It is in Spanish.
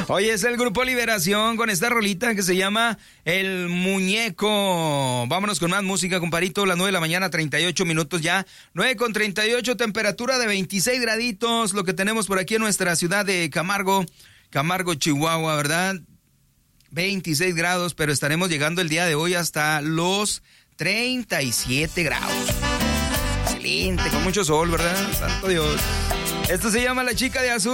Oye, es el Grupo Liberación con esta rolita que se llama El Muñeco. Vámonos con más música, comparito. Las 9 de la mañana, 38 minutos ya. 9:38, temperatura de 26 graditos. Lo que tenemos por aquí en nuestra ciudad de Camargo, Chihuahua, ¿verdad? 26 grados, pero estaremos llegando el día de hoy hasta los 37 grados. Excelente, con mucho sol, ¿verdad? Santo Dios. Esto se llama La Chica de Azul.